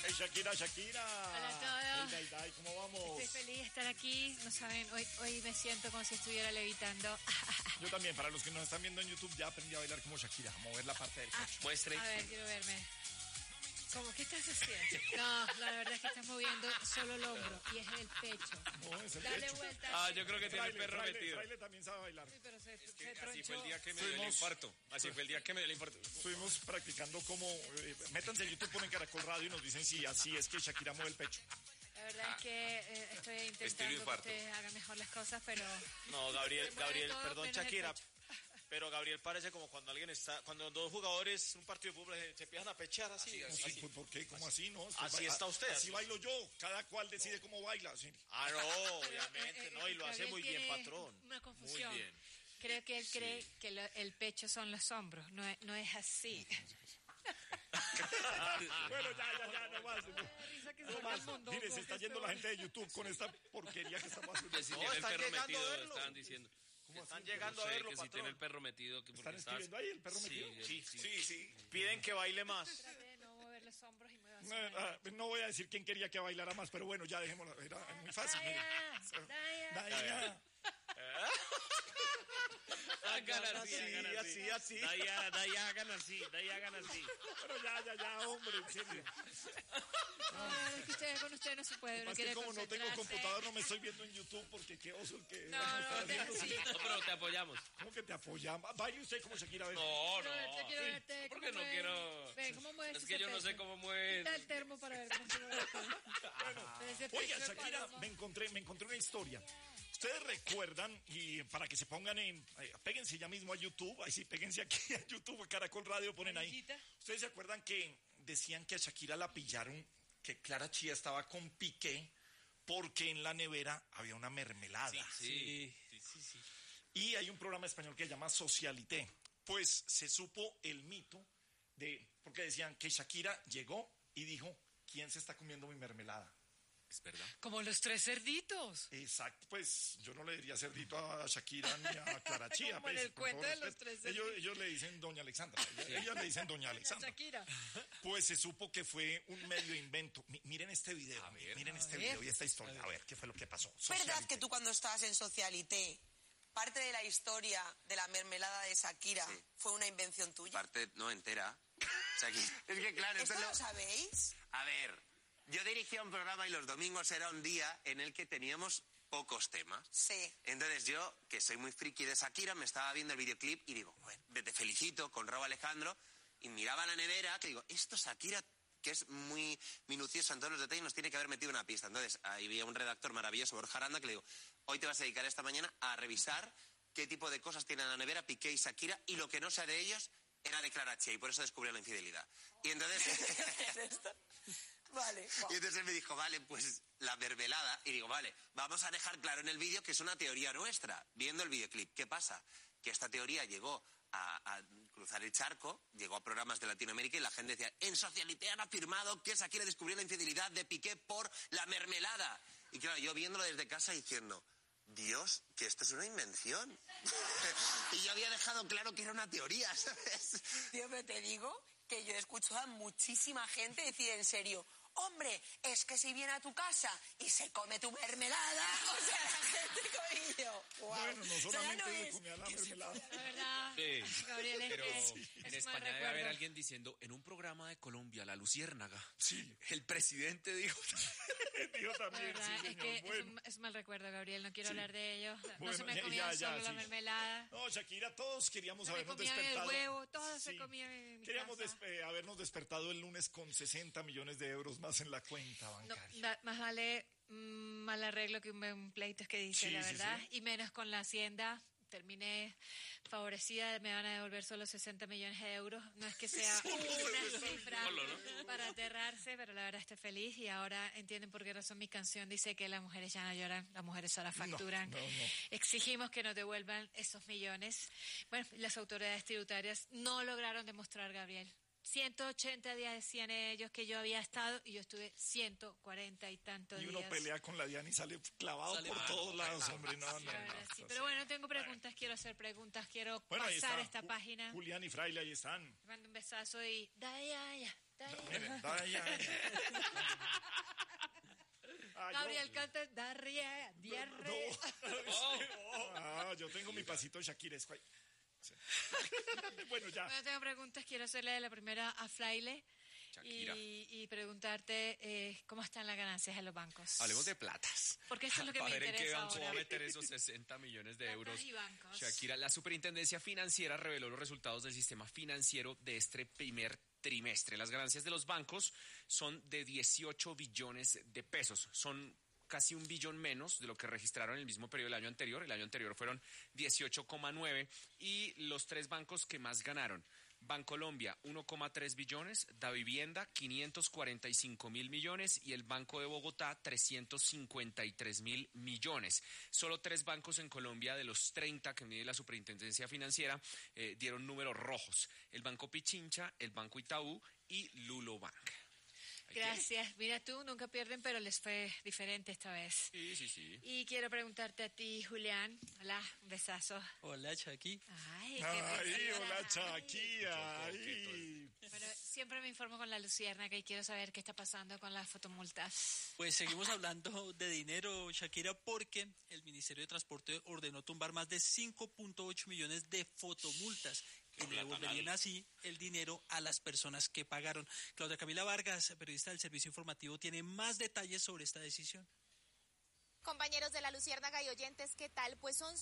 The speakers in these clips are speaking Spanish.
Shakira. Hola a todos. Day, ¿cómo vamos? Estoy feliz de estar aquí. No saben, hoy me siento como si estuviera levitando. Yo también, para los que nos están viendo en YouTube, ya aprendí a bailar como Shakira, a mover la parte del pecho. Muestre. A ver, quiero verme. ¿Cómo? ¿Qué estás haciendo? No, la verdad es que estás moviendo solo el hombro y es el pecho. No, es el Dale pecho. vuelta. Yo creo que tiene el perro metido. Fraile también sabe bailar. Sí, pero se Así tronchó. fue el día que me dio el infarto. Estuvimos practicando como... métanse en YouTube, ponen Caracol Radio y nos dicen si así es que Shakira mueve el pecho. La verdad es que estoy Estilo intentando que infarto. ustedes hagan mejor las cosas, pero... No, Gabriel, mueve todo perdón, menos el Shakira. pecho. Pero Gabriel parece como cuando dos jugadores, un partido de fútbol, se empiezan a pechar así. Así, pues, ¿por qué? ¿Cómo así? No, Así está usted, Así así. bailo yo. Cada cual decide cómo baila. Sí. No, obviamente, no, y lo hace Gabriel muy bien, tiene patrón. Una confusión. Muy bien. Creo que él cree que el pecho son los hombros, no es así. Bueno, ya, no más. Risa que No se más. el mundo. Mire, se está yendo la gente de YouTube con esta porquería que estamos haciendo. Que si No, tiene el están perro llegando a metido, verlo. estaban diciendo. Están llegando a No sé, verlo, que si patrón. tiene el perro metido. Que porque ¿Están estás- escribiendo ahí el perro metido? Sí. Piden que baile más. Trate de no mover los hombros y mueva No voy a decir quién quería que bailara más, pero bueno, ya dejémoslo. Era muy fácil. mire. Daya. Hagan así, así. Daya, hagan así. Pero ya, hombre, en serio. Es que con ustedes no se puede. Uno Más que quiere como no tengo concentrarse. computador, no me estoy viendo en YouTube porque qué oso el que... No, sí. No, pero te apoyamos. ¿Cómo que te apoyamos? Baile usted como Shakira, a ver. No. Yo quiero verte Porque cómo no mueve. quiero. Ve, ¿cómo mueves Es que yo no sé cómo mueve. Quita el termo para ver cómo se mueve. Oiga, Shakira, me encontré una historia. Ustedes recuerdan, y para que se pongan péguense ya mismo a YouTube, ahí sí, péguense aquí a YouTube, a Caracol Radio, ponen ahí. Ustedes se acuerdan que decían que a Shakira la pillaron, que Clara Chía estaba con Piqué, porque en la nevera había una mermelada. Sí. Y hay un programa español que se llama Socialité. Pues se supo el mito porque decían que Shakira llegó y dijo, ¿quién se está comiendo mi mermelada? Es verdad. Como los tres cerditos. Exacto, pues yo no le diría cerdito a Shakira ni a Clara Chía. Como en pues, el con cuento todo de los respeto. tres cerditos. Ellos le dicen Doña Alexandra. Ellas le dicen Doña Alexandra. Shakira. Pues se supo que fue un medio invento. Miren este video, miren este video y esta historia. A ver, ¿qué fue lo que pasó? ¿Es verdad Socialité. que tú cuando estabas en Socialité, parte de la historia de la mermelada de Shakira fue una invención tuya? Parte, no, entera. Shakira. Es que claro, ¿Esto esto lo sabéis? A ver, yo dirigía un programa y los domingos era un día en el que teníamos pocos temas. Sí. Entonces yo, que soy muy friki de Shakira, me estaba viendo el videoclip y digo, bueno, te felicito con Raúl Alejandro, y miraba la nevera, que digo, esto Shakira, que es muy minuciosa en todos los detalles, nos tiene que haber metido una pista. Entonces ahí había un redactor maravilloso, Borja Aranda, que le digo, hoy te vas a dedicar esta mañana a revisar qué tipo de cosas tienen en la nevera Piqué y Shakira, y lo que no sea de ellos era de Clara Chía, y por eso descubrió la infidelidad. Y entonces... Vale. Y entonces él me dijo, vale, pues la mermelada. Y digo, vale, vamos a dejar claro en el vídeo que es una teoría nuestra, viendo el videoclip. ¿Qué pasa? Que esta teoría llegó a cruzar el charco, llegó a programas de Latinoamérica y la gente decía, en Socialité han afirmado que Shakira descubrió la infidelidad de Piqué por la mermelada. Y claro, yo viéndolo desde casa diciendo, Dios, que esto es una invención. Y yo había dejado claro que era una teoría, ¿sabes? Tío, pero te digo que yo he escuchado a muchísima gente decir en serio, hombre, es que si viene a tu casa y se come tu mermelada, o sea, la gente como yo, wow. Bueno, no O sea, solamente no le es comía la que se mermelada. La verdad, Sí. Gabriel, Pero es en mal España debe recuerdo. haber alguien diciendo, en un programa de Colombia, La Luciérnaga, Sí. el presidente dijo... Dijo La también, verdad sí, es señor. que Bueno. es un mal recuerdo, Gabriel. No quiero Sí. hablar de ello. No Bueno, se me ya, comía ya, solo la sí. mermelada. No, Shakira, todos queríamos Se me habernos comían despertado. el huevo, todo se comía en mi Queríamos casa. habernos despertado el lunes con 60 millones de euros más en la cuenta No, bancaria. más vale mal arreglo que un buen pleito, es que dice, Sí, la sí, verdad. sí. Y menos con la Hacienda. Terminé favorecida, me van a devolver solo 60 millones de euros. No es que sea una cifra Solo, ¿no? para aterrarse, pero la verdad estoy feliz y ahora entienden por qué razón mi canción dice que las mujeres ya no lloran, las mujeres solo facturan. No. Exigimos que nos devuelvan esos millones. Bueno, las autoridades tributarias no lograron demostrar, Gabriel. 180 días decían ellos que yo había estado y yo estuve 140 y tantos Y días. uno pelea con la Diana y sale clavado Sale por mal. todos lados, hombre. No. La verdad, sí. Pero bueno, tengo preguntas, quiero hacer preguntas, quiero Bueno, ahí pasar está. esta página. Julián y Fraile, ahí están. Te mando un besazo y... Daya. Miren, Daya. diarrea. Yo tengo mi pasito Shakira. Sí. Bueno, ya. Bueno, tengo preguntas. Quiero hacerle la primera a Fraile. Shakira. Y preguntarte cómo están las ganancias en los bancos. Hablemos de platas. Porque eso es lo que Para me ver en qué interesa banco va a ahora. meter esos 60 millones de Platas euros. y bancos. Shakira, la Superintendencia Financiera reveló los resultados del sistema financiero de este primer trimestre. Las ganancias de los bancos son de 18 billones de pesos. Son casi 1 billón menos de lo que registraron en el mismo periodo del año anterior. El año anterior fueron 18,9. Y los 3 bancos que más ganaron: Bancolombia, 1,3 billones, Davivienda, 545.000 millones y el Banco de Bogotá, 353.000 millones. Solo 3 bancos en Colombia de los 30 que mide la Superintendencia Financiera dieron números rojos: el Banco Pichincha, el Banco Itaú y Lulobank. Gracias. Mira tú, nunca pierden, pero les fue diferente esta vez. Sí. Y quiero preguntarte a ti, Julián. Hola, un besazo. Hola, Chucky. Ay, qué Ay, preciosa. hola, Ay. Shakira. Ay. Bueno, siempre me informo con la Luciérnaga y quiero saber qué está pasando con las fotomultas. Pues seguimos hablando de dinero, Shakira, porque el Ministerio de Transporte ordenó tumbar más de 5.8 millones de fotomultas y le devolverían así el dinero a las personas que pagaron. Claudia Camila Vargas, periodista del Servicio Informativo, tiene más detalles sobre esta decisión. Compañeros de la Luciérnaga y oyentes, ¿qué tal? Pues son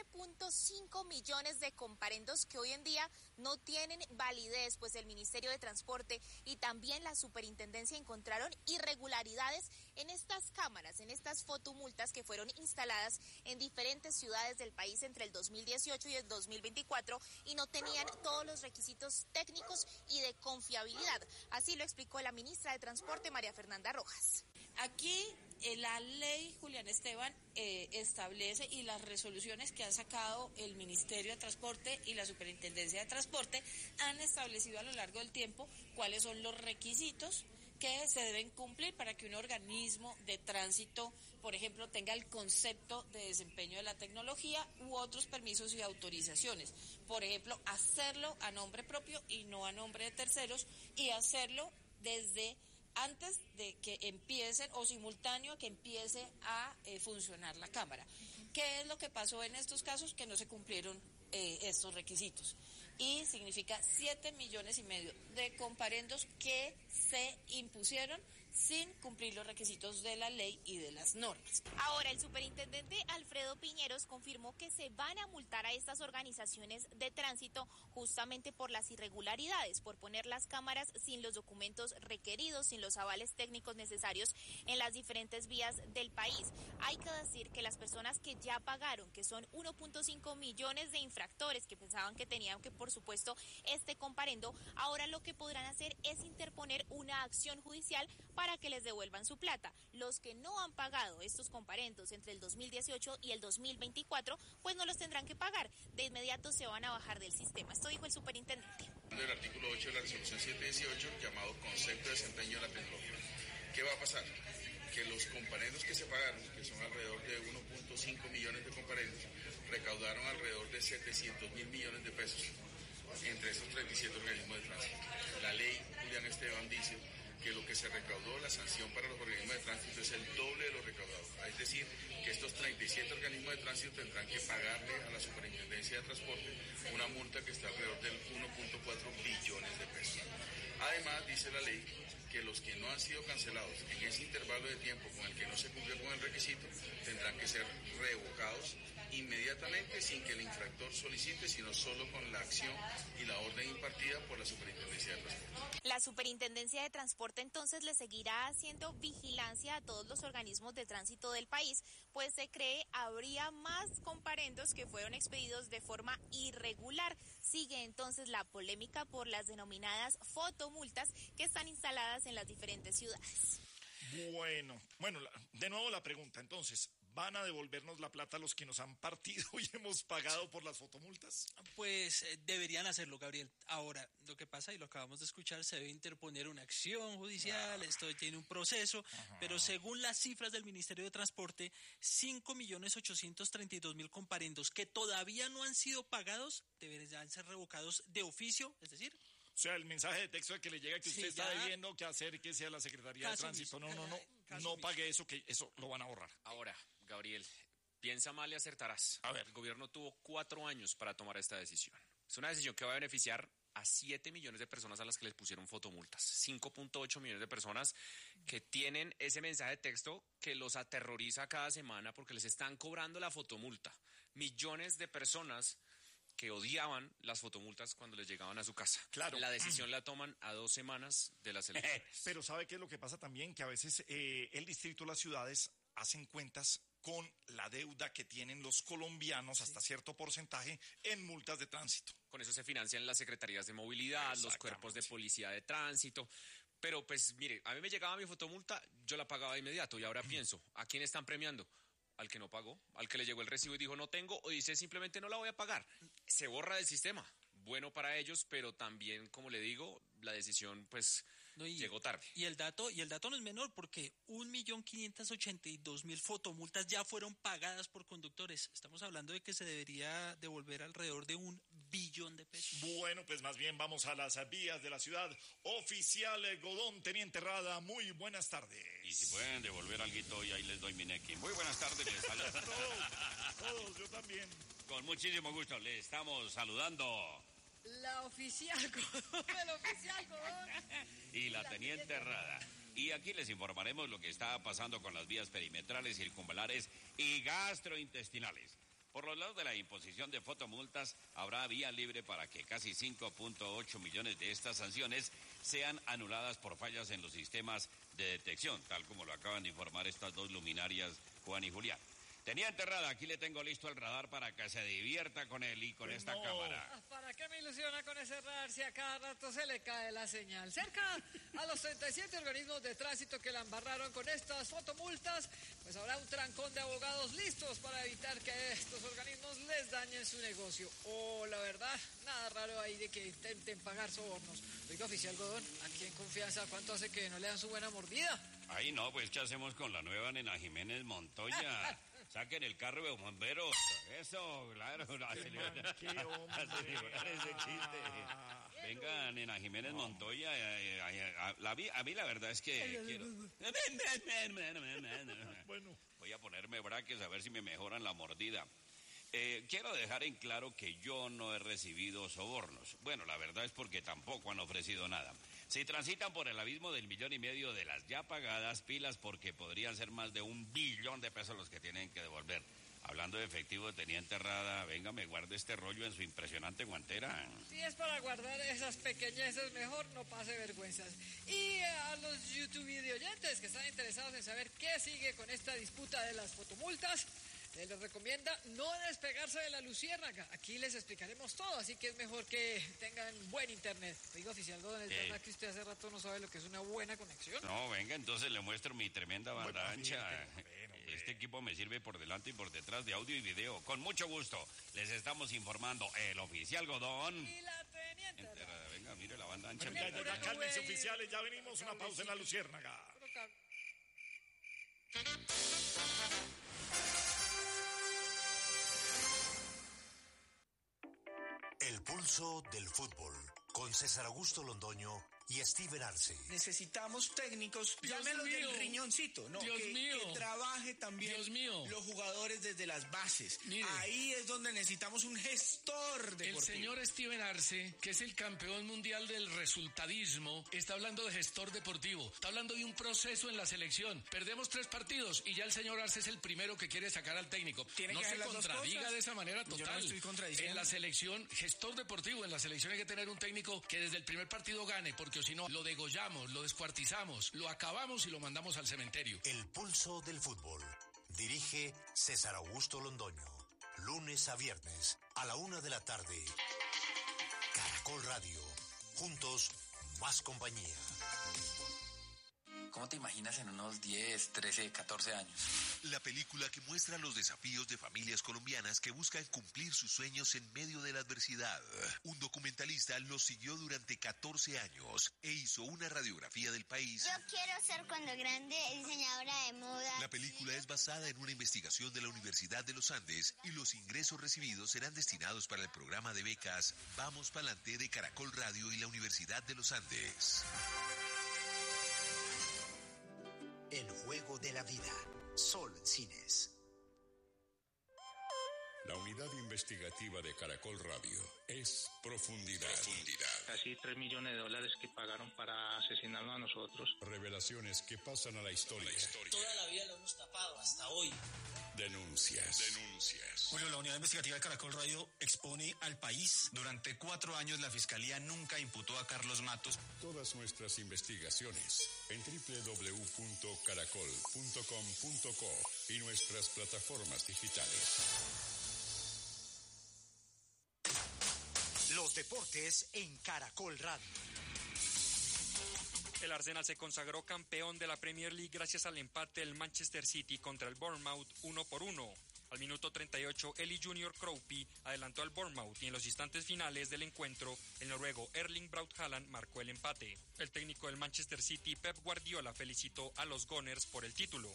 7.5 millones de comparendos que hoy en día no tienen validez, pues el Ministerio de Transporte y también la Superintendencia encontraron irregularidades en estas cámaras, en estas fotomultas que fueron instaladas en diferentes ciudades del país entre el 2018 y el 2024 y no tenían todos los requisitos técnicos y de confiabilidad. Así lo explicó la ministra de Transporte, María Fernanda Rojas. Aquí la ley, Julián Esteban, establece, y las resoluciones que ha sacado el Ministerio de Transporte y la Superintendencia de Transporte han establecido a lo largo del tiempo cuáles son los requisitos que se deben cumplir para que un organismo de tránsito, por ejemplo, tenga el concepto de desempeño de la tecnología u otros permisos y autorizaciones. Por ejemplo, hacerlo a nombre propio y no a nombre de terceros, y hacerlo desde antes de que empiecen o simultáneo a que empiece a funcionar la cámara. ¿Qué es lo que pasó en estos casos? Que no se cumplieron estos requisitos. Y significa 7,5 millones de comparendos que se impusieron sin cumplir los requisitos de la ley y de las normas. Ahora, el superintendente Alfredo Piñeros confirmó que se van a multar a estas organizaciones de tránsito justamente por las irregularidades, por poner las cámaras sin los documentos requeridos, sin los avales técnicos necesarios en las diferentes vías del país. Hay que decir que las personas que ya pagaron, que son 1.5 millones de infractores que pensaban que tenían que, por supuesto, este comparendo, ahora lo que podrán hacer es interponer una acción judicial para que les devuelvan su plata. Los que no han pagado estos comparendos entre el 2018 y el 2024, pues no los tendrán que pagar. De inmediato se van a bajar del sistema. Esto dijo el superintendente. Del artículo 8 de la resolución 718, llamado concepto de desempeño de la tecnología. ¿Qué va a pasar? Que los comparendos que se pagaron, que son alrededor de 1.5 millones de comparendos, recaudaron alrededor de 700.000 millones de pesos entre esos 37 organismos de tránsito. La ley, Julián Esteban, dice que lo que se recaudó, la sanción para los organismos de tránsito, es el doble de lo recaudado. Es decir, que estos 37 organismos de tránsito tendrán que pagarle a la Superintendencia de Transporte una multa que está alrededor del 1.4 billones de pesos. Además, dice la ley que los que no han sido cancelados en ese intervalo de tiempo con el que no se cumplió con el requisito tendrán que ser revocados inmediatamente sin que el infractor solicite, sino solo con la acción y la orden impartida por la Superintendencia de Transporte. La Superintendencia de Transporte entonces le seguirá haciendo vigilancia a todos los organismos de tránsito del país, pues se cree habría más comparendos que fueron expedidos de forma irregular. Sigue entonces la polémica por las denominadas fotomultas que están instaladas en las diferentes ciudades. Bueno, de nuevo la pregunta, entonces, ¿van a devolvernos la plata a los que nos han partido y hemos pagado por las fotomultas? Pues deberían hacerlo, Gabriel. Ahora, lo que pasa, y lo acabamos de escuchar, se debe interponer una acción judicial, esto tiene un proceso, pero según las cifras del Ministerio de Transporte, 5.832.000 comparendos que todavía no han sido pagados deberían ser revocados de oficio, es decir, O sea, el mensaje de texto de que le llega que usted está debiendo que acérquese a la Secretaría de Tránsito. No pague eso, que eso lo van a borrar. Ahora, Gabriel, piensa mal y acertarás. A ver. El gobierno tuvo 4 años para tomar esta decisión. Es una decisión que va a beneficiar a 7 millones de personas a las que les pusieron fotomultas. 5.8 millones de personas que tienen ese mensaje de texto que los aterroriza cada semana porque les están cobrando la fotomulta. Millones de personas que odiaban las fotomultas cuando les llegaban a su casa. Claro. La decisión la toman a 2 semanas de las elecciones. Pero ¿sabe qué es lo que pasa también? Que a veces el distrito, las ciudades hacen cuentas con la deuda que tienen los colombianos hasta cierto porcentaje en multas de tránsito. Con eso se financian las secretarías de movilidad, los cuerpos de policía de tránsito. Pero pues mire, a mí me llegaba mi fotomulta, yo la pagaba de inmediato y ahora pienso, ¿a quién están premiando? Al que no pagó, al que le llegó el recibo y dijo no tengo, o dice simplemente no la voy a pagar. Se borra del sistema. Bueno para ellos, pero también, como le digo, la decisión pues llegó tarde. Y el dato no es menor porque 1.582.000 fotomultas ya fueron pagadas por conductores. Estamos hablando de que se debería devolver alrededor de 1 billón de pesos. Bueno, pues más bien vamos a las vías de la ciudad. Oficial Godón, teniente Rada, muy buenas tardes. Y si pueden devolver alguito y ahí les doy mi nequi. Muy buenas tardes, les saludo. Todos, yo también. Con muchísimo gusto, le estamos saludando. La oficial Godón, el oficial Godón. Y la teniente Rada. Y aquí les informaremos lo que está pasando con las vías perimetrales, circunvalares y gastrointestinales. Por los lados de la imposición de fotomultas, habrá vía libre para que casi 5.8 millones de estas sanciones sean anuladas por fallas en los sistemas de detección, tal como lo acaban de informar estas dos luminarias, Juan y Julián. Teniente Rada, aquí le tengo listo el radar para que se divierta con él y con esta cámara. ¿Para qué me ilusiona con ese radar si a cada rato se le cae la señal? Cerca a los 37 organismos de tránsito que la embarraron con estas fotomultas, pues habrá un trancón de abogados listos para evitar que estos organismos les dañen su negocio. La verdad, nada raro ahí de que intenten pagar sobornos. Oiga, oficial Godón, aquí en confianza, ¿cuánto hace que no le dan su buena mordida? Ay, no, pues, ¿qué hacemos con la nueva nena Jiménez Montoya? Saquen el carro de bomberos. Eso, claro. A celebrar ese chiste. Venga, nena Jiménez Montoya. A mí la verdad es que quiero... Bueno. Voy a ponerme braques a ver si me mejoran la mordida. Quiero dejar en claro que yo no he recibido sobornos. Bueno, la verdad es porque tampoco han ofrecido nada. Si transitan por el abismo del 1,5 millones de las ya pagadas, pilas porque podrían ser más de 1 billón de pesos los que tienen que devolver. Hablando de efectivo, teniente Rada, venga, me guarde este rollo en su impresionante guantera. Si es para guardar esas pequeñeces, mejor no pase vergüenzas. Y a los YouTube videoyentes que están interesados en saber qué sigue con esta disputa de las fotomultas, les recomienda no despegarse de la luciérnaga. Aquí les explicaremos todo, así que es mejor que tengan buen internet. Oiga, oficial Godón, ¿es verdad que usted hace rato no sabe lo que es una buena conexión? No, venga, entonces le muestro mi tremenda banda ancha. Este equipo me sirve por delante y por detrás de audio y video. Con mucho gusto, les estamos informando el oficial Godón. Y la teniente. Venga, mire la banda ancha. Ya, cálmense, oficiales, ya venimos, una pausa en la luciérnaga. El pulso del fútbol, con César Augusto Londoño y Steven Arce. Necesitamos técnicos, llámenlos del riñoncito, ¿no? Que trabaje también los jugadores desde las bases. Mire, ahí es donde necesitamos un gestor deportivo. El señor Steven Arce, que es el campeón mundial del resultadismo, está hablando de gestor deportivo, está hablando de un proceso en la selección. Perdemos 3 partidos y ya el señor Arce es el primero que quiere sacar al técnico. No se contradiga de esa manera total. Yo no estoy contradiciendo. En la selección, gestor deportivo, en la selección hay que tener un técnico que desde el primer partido gane, porque si no, lo degollamos, lo descuartizamos, lo acabamos y lo mandamos al cementerio. El pulso del fútbol. Dirige César Augusto Londoño. Lunes a viernes a la 1 de la tarde. Caracol Radio. Juntos, más compañía. ¿Cómo te imaginas en unos 10, 13, 14 años? La película que muestra los desafíos de familias colombianas que buscan cumplir sus sueños en medio de la adversidad. Un documentalista los siguió durante 14 años e hizo una radiografía del país. Yo quiero ser cuando grande diseñadora de moda. La película es basada en una investigación de la Universidad de los Andes y los ingresos recibidos serán destinados para el programa de becas Vamos Pa'lante de Caracol Radio y la Universidad de los Andes. El juego de la vida. Solo en cines. La unidad investigativa de Caracol Radio es Profundidad. Casi $3 millones que pagaron para asesinarnos a nosotros. Revelaciones que pasan a la historia. Toda la vida lo hemos tapado, hasta hoy. Denuncias. Bueno, la unidad investigativa de Caracol Radio expone al país. Durante 4 años la Fiscalía nunca imputó a Carlos Matos. Todas nuestras investigaciones en www.caracol.com.co y nuestras plataformas digitales. Los deportes en Caracol Radio. El Arsenal se consagró campeón de la Premier League gracias al empate del Manchester City contra el Bournemouth 1-1. Al minuto 38, Eli Junior Kroenke adelantó al Bournemouth y en los instantes finales del encuentro, el noruego Erling Braut Haaland marcó el empate. El técnico del Manchester City, Pep Guardiola, felicitó a los Gunners por el título.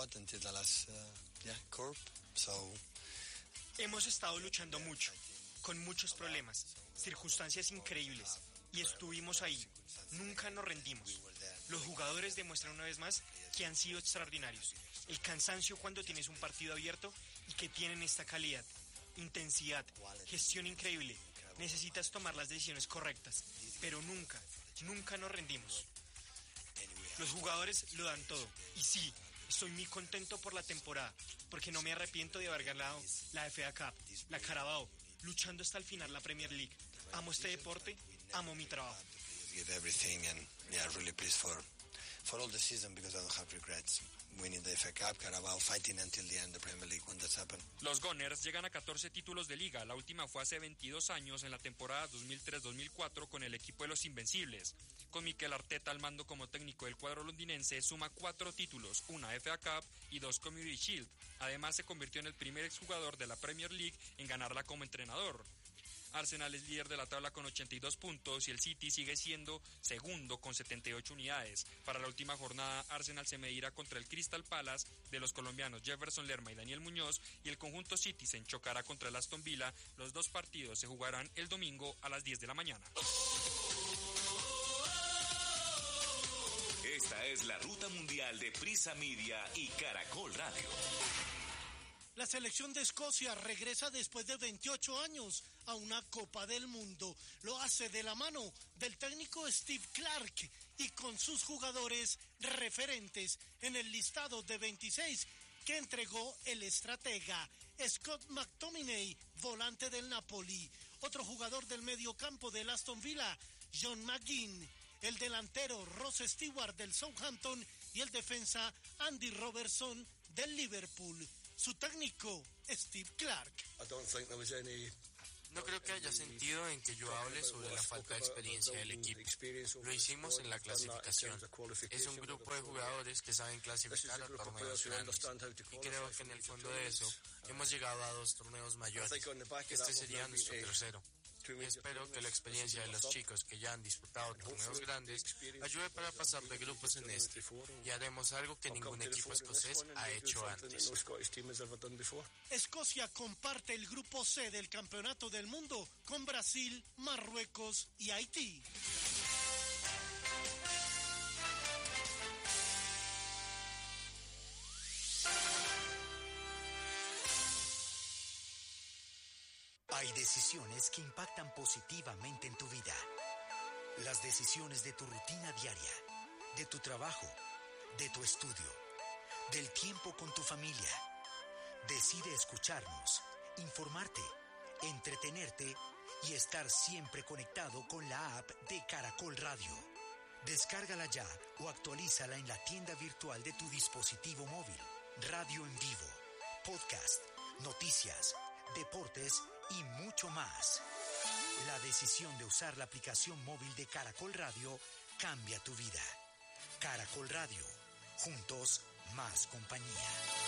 Hemos estado luchando mucho, con muchos problemas, circunstancias increíbles, y estuvimos ahí. Nunca nos rendimos. Los jugadores demuestran una vez más que han sido extraordinarios. El cansancio cuando tienes un partido abierto y que tienen esta calidad, intensidad, gestión increíble. Necesitas tomar las decisiones correctas, pero nunca nos rendimos. Los jugadores lo dan todo. Y sí, estoy muy contento por la temporada, porque no me arrepiento de haber ganado la FA Cup, la Carabao, luchando hasta el final la Premier League. Amo este deporte, amo mi trabajo. Give everything and really pleased for all the season because I don't have regrets. Winning the FA Cup, Carabao, fighting until the end the Premier League when that's happened. Los Gunners llegan a 14 títulos de liga. La última fue hace 22 años en la temporada 2003-2004 con el equipo de los Invencibles. Con Mikel Arteta al mando como técnico del cuadro londinense, suma 4 títulos, una FA Cup y 2 Community Shield. Además, se convirtió en el primer exjugador de la Premier League en ganarla como entrenador. Arsenal es líder de la tabla con 82 puntos y el City sigue siendo segundo con 78 unidades. Para la última jornada, Arsenal se medirá contra el Crystal Palace de los colombianos Jefferson Lerma y Daniel Muñoz y el conjunto Citizen chocará contra el Aston Villa. Los 2 partidos se jugarán el domingo a las 10 de la mañana. Esta es la ruta mundial de Prisa Media y Caracol Radio. La selección de Escocia regresa después de 28 años a una Copa del Mundo. Lo hace de la mano del técnico Steve Clarke y con sus jugadores referentes en el listado de 26 que entregó el estratega Scott McTominay, volante del Napoli. Otro jugador del mediocampo del Aston Villa, John McGinn. El delantero Ross Stewart del Southampton y el defensa Andy Robertson del Liverpool. Su técnico, Steve Clarke. No creo que haya sentido en que yo hable sobre la falta de experiencia del equipo. Lo hicimos en la clasificación. Es un grupo de jugadores que saben clasificar a torneos grandes. Y creo que en el fondo de eso hemos llegado a 2 torneos mayores. Este sería nuestro tercero. Y espero que la experiencia de los chicos que ya han disputado torneos grandes ayude para pasar de grupos en este. Y haremos algo que ningún equipo escocés ha hecho antes. Escocia comparte el grupo C del Campeonato del Mundo con Brasil, Marruecos y Haití. Hay decisiones que impactan positivamente en tu vida. Las decisiones de tu rutina diaria, de tu trabajo, de tu estudio, del tiempo con tu familia. Decide escucharnos, informarte, entretenerte y estar siempre conectado con la app de Caracol Radio. Descárgala ya o actualízala en la tienda virtual de tu dispositivo móvil. Radio en vivo, podcast, noticias, deportes y mucho más. La decisión de usar la aplicación móvil de Caracol Radio cambia tu vida. Caracol Radio. Juntos, más compañía.